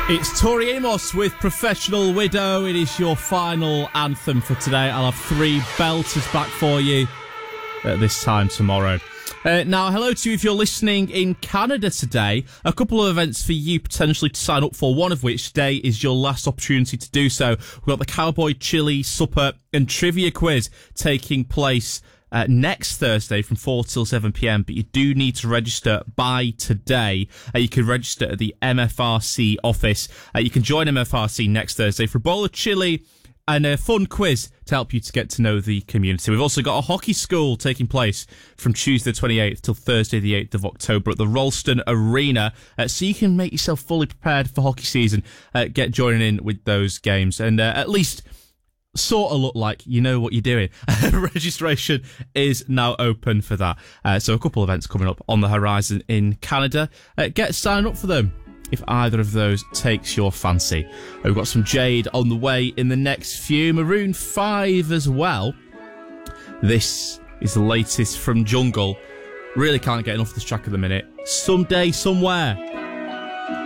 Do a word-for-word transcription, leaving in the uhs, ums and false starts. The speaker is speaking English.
It's Tori Amos with Professional Widow. It is your final anthem for today. I'll have three belters back for you at this time tomorrow. Uh, now, hello to you if you're listening in Canada today. A couple of events for you potentially to sign up for, one of which today is your last opportunity to do so. We've got the Cowboy Chili Supper and Trivia Quiz taking place Uh, next Thursday from four till seven p.m, but you do need to register by today. Uh, you can register at the M F R C office. Uh, you can join M F R C next Thursday for a bowl of chili and a fun quiz to help you to get to know the community. We've also got a hockey school taking place from Tuesday the twenty-eighth till Thursday the eighth of October at the Ralston Arena, uh, so you can make yourself fully prepared for hockey season. Uh, get joining in with those games and uh, at least sort of look like you know what you're doing. Registration is now open for that. Uh, so a couple of events coming up on the horizon in Canada. Uh, get signed up for them if either of those takes your fancy. Uh, we've got some Jade on the way in the next few. Maroon five as well. This is the latest from Jungle. Really can't get enough of this track at the minute. Someday, somewhere.